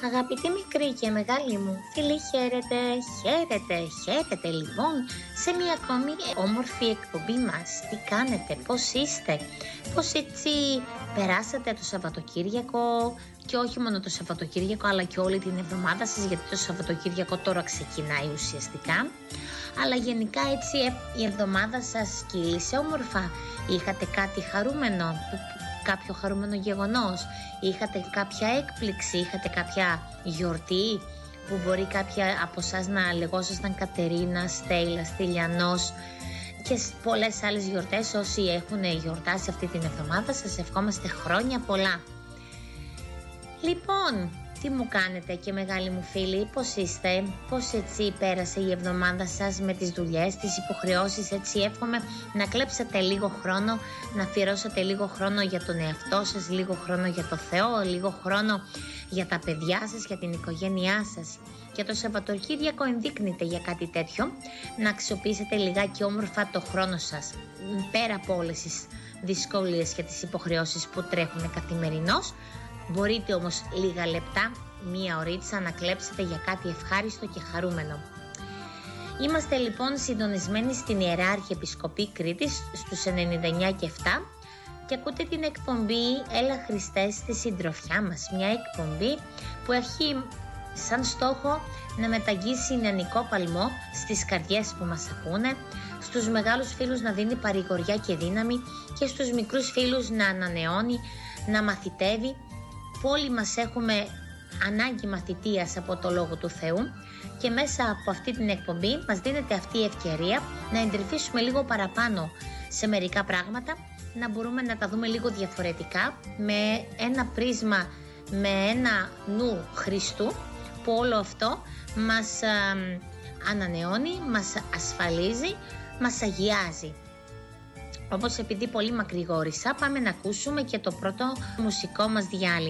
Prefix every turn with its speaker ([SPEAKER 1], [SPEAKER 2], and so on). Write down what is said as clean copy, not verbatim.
[SPEAKER 1] Αγαπητή μικρή και μεγάλη μου φίλοι, χαίρετε, χαίρετε λοιπόν σε μια ακόμη όμορφη εκπομπή μας. Τι κάνετε, πώς είστε, πώς έτσι περάσατε το Σαββατοκύριακο και όχι μόνο το Σαββατοκύριακο αλλά και όλη την εβδομάδα σας, γιατί το Σαββατοκύριακο τώρα ξεκινάει ουσιαστικά. Αλλά γενικά έτσι η εβδομάδα σας κύλησε όμορφα, είχατε κάτι χαρούμενο, κάποιο χαρούμενο γεγονός, είχατε κάποια έκπληξη, είχατε κάποια γιορτή που μπορεί κάποια από εσάς να λεγόσασταν Κατερίνα, Στέλλα, Στυλιανός και πολλές άλλες γιορτές. Όσοι έχουν γιορτάσει αυτή την εβδομάδα σας ευχόμαστε χρόνια πολλά. Λοιπόν, τι μου κάνετε και μεγάλοι μου φίλοι, πώς είστε, πώς έτσι πέρασε η εβδομάδα σας με τις δουλειές, τις υποχρεώσεις, έτσι εύχομαι να κλέψετε λίγο χρόνο, να αφιερώσετε λίγο χρόνο για τον εαυτό σας, λίγο χρόνο για το Θεό, λίγο χρόνο για τα παιδιά σας, για την οικογένειά σας. Και το Σαββατοκύριακο ενδείκνυται για κάτι τέτοιο, να αξιοποιήσετε λιγάκι όμορφα το χρόνο σας, πέρα από όλες τις δυσκολίες και τις υποχρεώσεις που τρέχουν καθημερινώς. Μπορείτε όμως λίγα λεπτά, μία ωρίτσα να κλέψετε για κάτι ευχάριστο και χαρούμενο. Είμαστε λοιπόν συντονισμένοι στην Ιερά Αρχιεπισκοπή Κρήτης στους 99 και 7 και ακούτε την εκπομπή Έλα Χριστέ στη συντροφιά μας. Μια εκπομπή που έχει σαν στόχο να μεταγγίσει νεανικό παλμό στις καρδιές που μας ακούνε, στους μεγάλους φίλους να δίνει παρηγοριά και δύναμη και στους μικρούς φίλους να ανανεώνει, να μαθητεύει. Όλοι μας έχουμε ανάγκη μαθητείας από το Λόγο του Θεού και μέσα από αυτή την εκπομπή μας δίνεται αυτή η ευκαιρία να εντρυφήσουμε λίγο παραπάνω σε μερικά πράγματα, να μπορούμε να τα δούμε λίγο διαφορετικά, με ένα πρίσμα, με ένα νου Χριστού, που όλο αυτό μας ανανεώνει, μας ασφαλίζει, μας αγιάζει. Όπως επειδή πολύ μακρηγόρησα, πάμε να ακούσουμε και το πρώτο μουσικό μας διάλειμμα.